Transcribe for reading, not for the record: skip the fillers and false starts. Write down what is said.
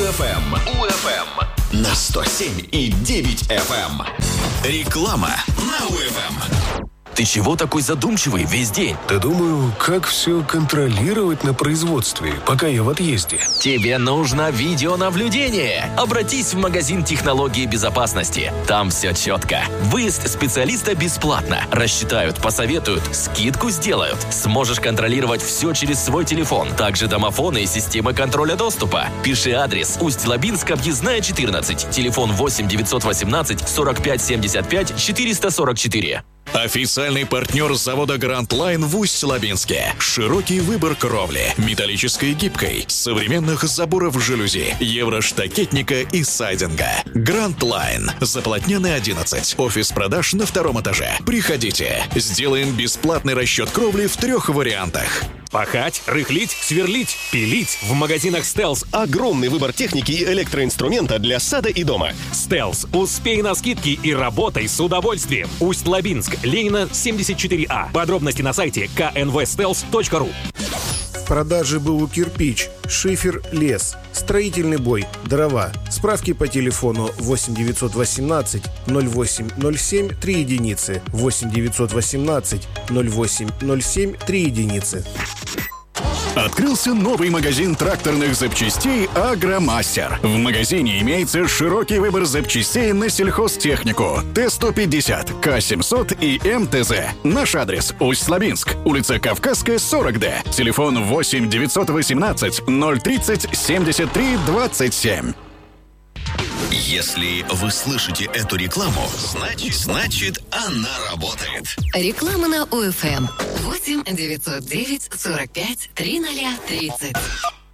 УФМ на 107,9 FM. Реклама на УФМ. Ты чего такой задумчивый весь день? Да думаю, как все контролировать на производстве, пока я в отъезде. Тебе нужно видеонаблюдение. Обратись в магазин технологии безопасности. Там все четко. Выезд специалиста бесплатно. Рассчитают, посоветуют, скидку сделают. Сможешь контролировать все через свой телефон. Также домофоны и системы контроля доступа. Пиши адрес: Усть-Лабинск, объездная 14. Телефон 8 918 45 75 444. Официальный партнер завода Grand Line в Усть-Лабинске. Широкий выбор кровли, металлической и гибкой, современных заборов жалюзи, евроштакетника и сайдинга. Grand Line. Заполотненный 11. Офис продаж на 2-м этаже. Приходите. Сделаем бесплатный расчет кровли в 3 вариантах. Пахать, рыхлить, сверлить, пилить. В магазинах Стелс огромный выбор техники и электроинструмента для сада и дома. Стелс. Успей на скидки и работай с удовольствием. Усть-Лабинск, Ленина, 74А. Подробности на сайте knvstels.ru. В продаже БУ «Кирпич», шифер, лес, строительный бой, дрова. Справки по телефону 8 918 08 07 3 единицы, 8 918 08 07 3 единицы. Открылся новый магазин тракторных запчастей «Агромастер». В магазине имеется широкий выбор запчастей на сельхозтехнику Т-150, К-700 и МТЗ. Наш адрес: Усть-Лабинск, улица Кавказская, 40Д. Телефон 8 918 030 73 27. Если вы слышите эту рекламу, значит она работает. Реклама на УФМ 8 909 45 3030.